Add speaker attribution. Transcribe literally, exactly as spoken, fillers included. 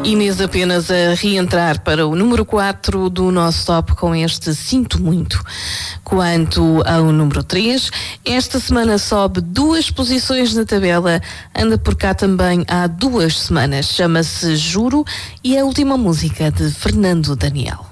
Speaker 1: Inês apenas a reentrar para o número quatro do nosso top com este Sinto Muito. Quanto ao número três, esta semana sobe duas posições na tabela, anda por cá também há duas semanas, chama-se Juro e é a última música de Fernando Daniel.